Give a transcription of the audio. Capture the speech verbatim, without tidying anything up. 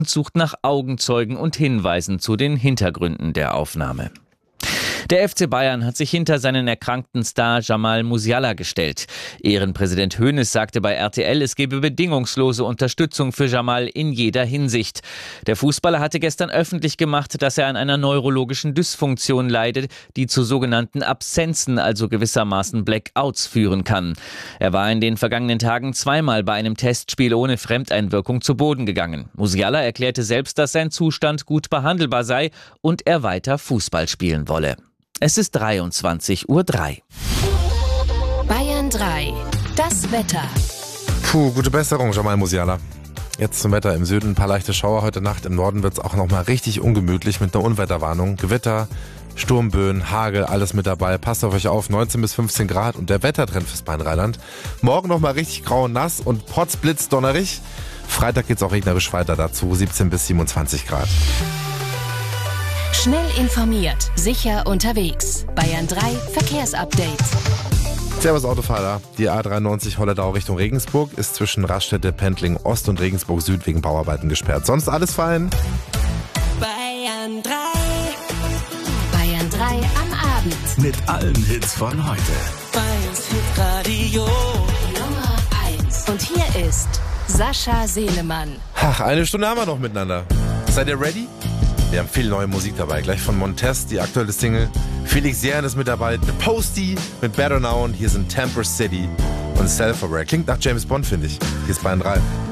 sucht nach Augenzeugen und Hinweisen zu den Hintergründen der Aufnahme. Der F C Bayern hat sich hinter seinen erkrankten Star Jamal Musiala gestellt. Ehrenpräsident Hoeneß sagte bei R T L, es gebe bedingungslose Unterstützung für Jamal in jeder Hinsicht. Der Fußballer hatte gestern öffentlich gemacht, dass er an einer neurologischen Dysfunktion leidet, die zu sogenannten Absenzen, also gewissermaßen Blackouts, führen kann. Er war in den vergangenen Tagen zweimal bei einem Testspiel ohne Fremdeinwirkung zu Boden gegangen. Musiala erklärte selbst, dass sein Zustand gut behandelbar sei und er weiter Fußball spielen wolle. Es ist dreiundzwanzig Uhr drei. Bayern drei. Das Wetter. Puh, gute Besserung, Jamal Musiala. Jetzt zum Wetter. Im Süden ein paar leichte Schauer heute Nacht. Im Norden wird es auch nochmal richtig ungemütlich mit einer Unwetterwarnung. Gewitter, Sturmböen, Hagel, alles mit dabei. Passt auf euch auf, neunzehn bis fünfzehn Grad und der Wettertrend fürs Rheinland. Morgen nochmal richtig grau und nass und potzblitz donnerig. Freitag geht's auch regnerisch weiter dazu, siebzehn bis siebenundzwanzig Grad. Schnell informiert, sicher unterwegs. Bayern drei Verkehrsupdate. Servus Autofahrer. Die A dreiundneunzig Holledau Richtung Regensburg ist zwischen Raststätte, Pendling Ost und Regensburg Süd wegen Bauarbeiten gesperrt. Sonst alles fein? Bayern drei. Bayern drei am Abend. Mit allen Hits von heute. Bayerns Hitradio Nummer eins. Und hier ist Sascha Selemann. Ach, eine Stunde haben wir noch miteinander. Seid ihr ready? Wir haben viel neue Musik dabei. Gleich von Montez, die aktuelle Single. Felix Jähn ist mit dabei. The Posty mit Better Now. Und hier sind Temper City und Self-Aware. Klingt nach James Bond, finde ich. Hier ist Bayern drei.